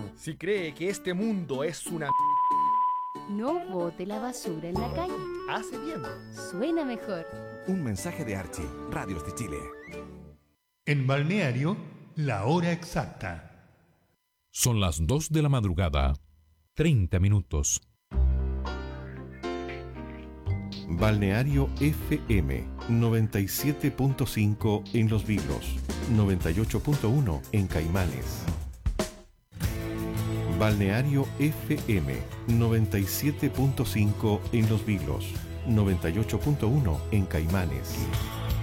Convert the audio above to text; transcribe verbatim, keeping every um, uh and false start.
Si cree que este mundo es una... No bote la basura en la calle. Hace bien. Suena mejor. Un mensaje de Archie, Radios de Chile. En Balneario, la hora exacta. Son las dos de la madrugada, treinta minutos. Balneario F M noventa y siete punto cinco en Los Vilos, noventa y ocho punto uno en Caimanes. Balneario F M noventa y siete punto cinco en Los Vilos, noventa y ocho punto uno en Caimanes.